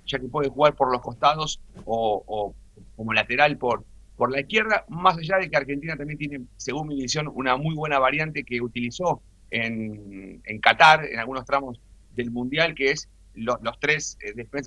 ya que puede jugar por los costados o como lateral por la izquierda, más allá de que Argentina también tiene, según mi visión, una muy buena variante que utilizó en Qatar, en algunos tramos del Mundial, que es los tres defensas